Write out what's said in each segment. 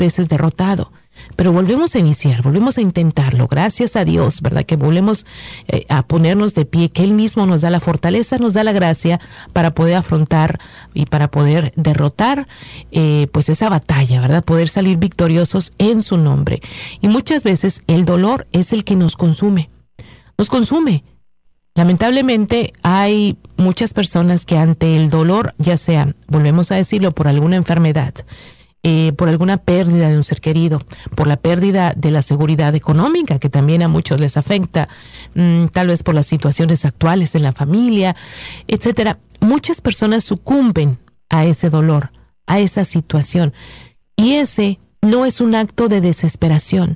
veces derrotado. Pero volvemos a iniciar, volvemos a intentarlo. Gracias a Dios, ¿verdad? Que volvemos a ponernos de pie, que Él mismo nos da la fortaleza, nos da la gracia para poder afrontar y para poder derrotar pues esa batalla, ¿verdad? Poder salir victoriosos en su nombre. Y muchas veces el dolor es el que nos consume. Nos consume. Lamentablemente hay muchas personas que ante el dolor, ya sea, volvemos a decirlo, por alguna enfermedad, por alguna pérdida de un ser querido, por la pérdida de la seguridad económica, que también a muchos les afecta, tal vez por las situaciones actuales en la familia, etcétera. Muchas personas sucumben a ese dolor, a esa situación. Y ese no es un acto de desesperación.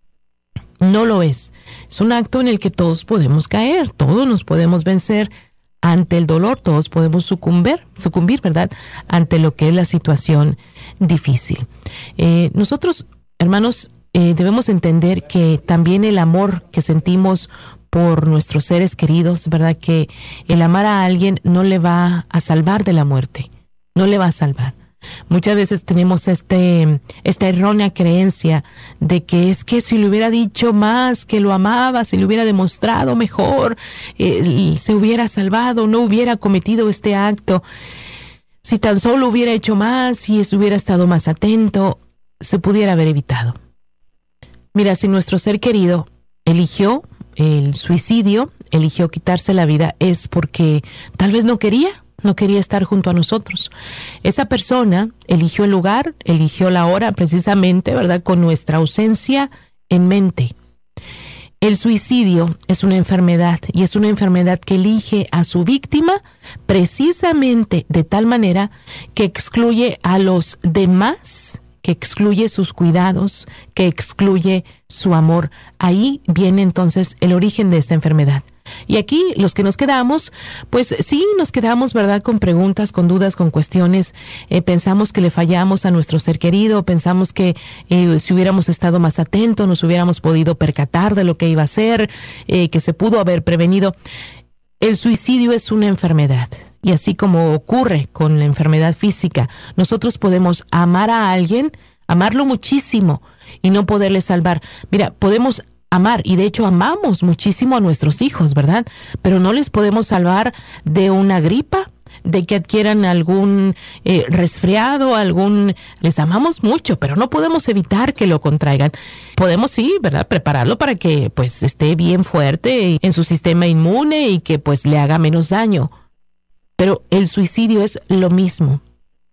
No lo es. Es un acto en el que todos podemos caer, todos nos podemos vencer ante el dolor, todos podemos sucumbir, ¿verdad? Ante lo que es la situación difícil. Nosotros, hermanos, debemos entender que también el amor que sentimos por nuestros seres queridos, ¿verdad? Que el amar a alguien no le va a salvar de la muerte, no le va a salvar. Muchas veces tenemos esta errónea creencia de que es que si le hubiera dicho más que lo amaba, si le hubiera demostrado mejor, se hubiera salvado, no hubiera cometido este acto. Si tan solo hubiera hecho más, si hubiera estado más atento, se pudiera haber evitado. Mira, si nuestro ser querido eligió el suicidio, eligió quitarse la vida, es porque tal vez no quería estar junto a nosotros. Esa persona eligió el lugar, eligió la hora precisamente, ¿verdad? Con nuestra ausencia en mente. El suicidio es una enfermedad y es una enfermedad que elige a su víctima precisamente de tal manera que excluye a los demás, que excluye sus cuidados, que excluye su amor. Ahí viene entonces el origen de esta enfermedad. Y aquí los que nos quedamos, pues sí, nos quedamos, ¿verdad? Con preguntas, con dudas, con cuestiones. Pensamos que le fallamos a nuestro ser querido, pensamos que si hubiéramos estado más atentos, nos hubiéramos podido percatar de lo que iba a ser, que se pudo haber prevenido. El suicidio es una enfermedad. Y así como ocurre con la enfermedad física, nosotros podemos amar a alguien, amarlo muchísimo y no poderle salvar. Mira, podemos amar, y de hecho amamos muchísimo a nuestros hijos, ¿verdad? Pero no les podemos salvar de una gripa, de que adquieran algún resfriado, les amamos mucho, pero no podemos evitar que lo contraigan. Podemos sí, ¿verdad? Prepararlo para que pues esté bien fuerte en su sistema inmune y que pues le haga menos daño. Pero el suicidio es lo mismo.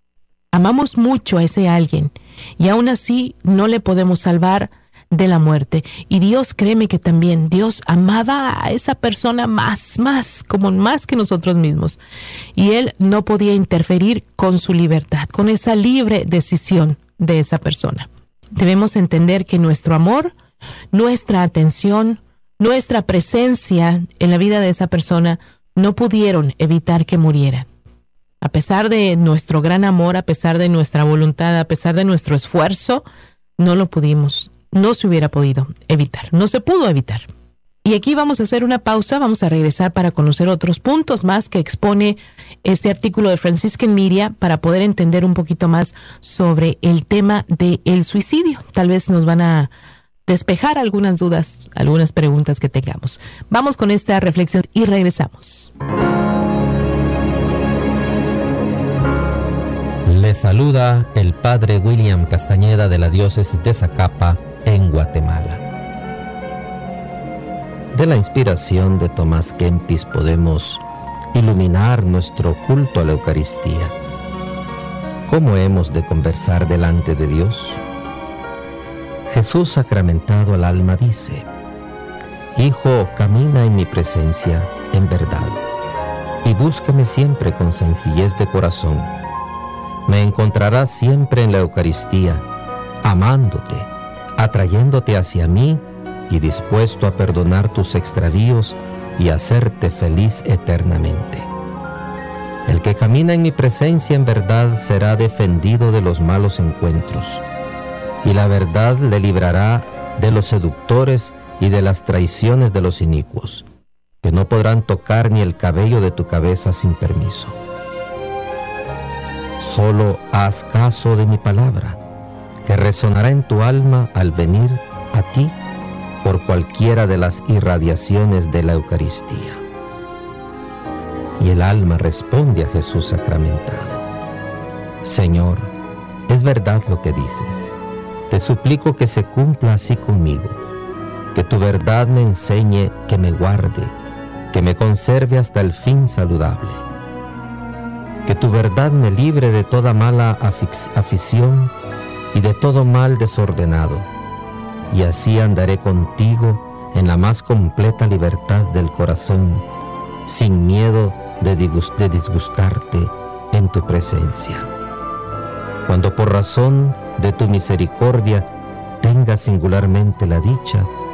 Amamos mucho a ese alguien y aún así no le podemos salvar de la muerte. Y Dios, créeme que también Dios amaba a esa persona más que nosotros mismos. Y Él no podía interferir con su libertad, con esa libre decisión de esa persona. Debemos entender que nuestro amor, nuestra atención, nuestra presencia en la vida de esa persona no pudieron evitar que muriera. A pesar de nuestro gran amor, a pesar de nuestra voluntad, a pesar de nuestro esfuerzo, no lo pudimos. No se hubiera podido evitar, no se pudo evitar. Y aquí vamos a hacer una pausa, vamos a regresar para conocer otros puntos más que expone este artículo de Franciscan Media para poder entender un poquito más sobre el tema del suicidio. Tal vez nos van a despejar algunas dudas, algunas preguntas que tengamos. Vamos con esta reflexión y regresamos. Le saluda el padre William Castañeda de la diócesis de Zacapa, en Guatemala. De la inspiración de Tomás Kempis podemos iluminar nuestro culto a la Eucaristía. ¿Cómo hemos de conversar delante de Dios? Jesús sacramentado al alma dice: Hijo, camina en mi presencia en verdad y búscame siempre con sencillez de corazón. Me encontrarás siempre en la Eucaristía, amándote, atrayéndote hacia mí y dispuesto a perdonar tus extravíos y hacerte feliz eternamente. El que camina en mi presencia en verdad será defendido de los malos encuentros, y la verdad le librará de los seductores y de las traiciones de los inicuos, que no podrán tocar ni el cabello de tu cabeza sin permiso. Solo haz caso de mi palabra. que resonará en tu alma al venir a ti por cualquiera de las irradiaciones de la Eucaristía. Y el alma responde a Jesús sacramentado: Señor, es verdad lo que dices. Te suplico que se cumpla así conmigo, que tu verdad me enseñe, que me guarde, que me conserve hasta el fin saludable. Que tu verdad me libre de toda mala afición y de todo mal desordenado, y así andaré contigo en la más completa libertad del corazón, sin miedo de disgustarte en tu presencia. Cuando por razón de tu misericordia tenga singularmente la dicha